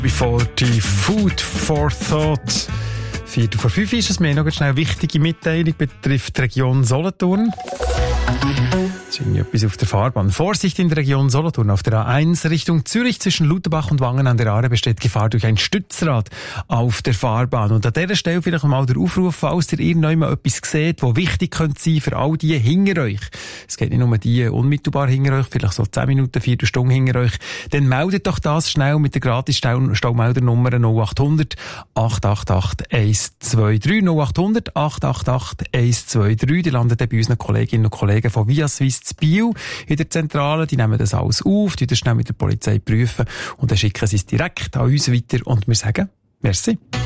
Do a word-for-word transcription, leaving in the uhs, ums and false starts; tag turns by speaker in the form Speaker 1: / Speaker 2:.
Speaker 1: Before the Food for Thought. Viertel vor fünf ist es. Wir haben noch schnell eine wichtige Mitteilung betrifft die Region Solothurn. Es ist etwas auf der Fahrbahn. Vorsicht in der Region Solothurn. Auf der A eins Richtung Zürich zwischen Lutherbach und Wangen an der Aare besteht Gefahr durch ein Stützrad auf der Fahrbahn. Und an dieser Stelle vielleicht mal der Aufruf, falls ihr irgendjemand etwas seht, was wichtig könnte sein für all die hinter euch. Es geht nicht nur die unmittelbar hinter euch, vielleicht so zehn Minuten, vier Stunden hinter euch. Dann meldet doch das schnell mit der Gratis-Staumeldernummer null acht hundert acht acht acht eins zwei drei null acht hundert acht acht acht eins zwei drei. Die landet dann bei unseren Kolleginnen und Kollegen von Via Swiss zu Biel in der Zentrale. Die nehmen das alles auf, die das schnell mit der Polizei prüfen und dann schicken sie es direkt an uns weiter und wir sagen merci.